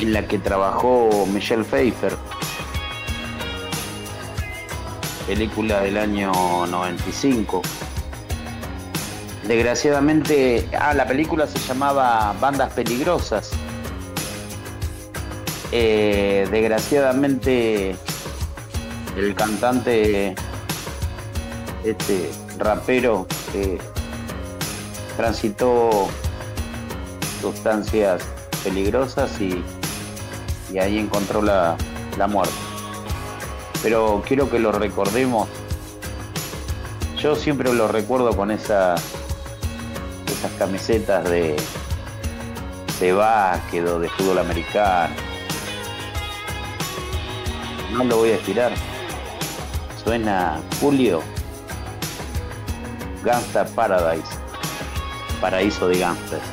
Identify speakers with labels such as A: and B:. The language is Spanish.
A: en la que trabajó Michelle Pfeiffer, película del año 95. Desgraciadamente, la película se llamaba Bandas Peligrosas. Desgraciadamente, el cantante, este rapero, transitó sustancias peligrosas y ahí encontró la muerte. Pero quiero que lo recordemos. Yo siempre lo recuerdo con esas camisetas de básquet o de fútbol americano. No lo voy a estirar. Suena Julio, Gangsta Paradise, paraíso de gangsters.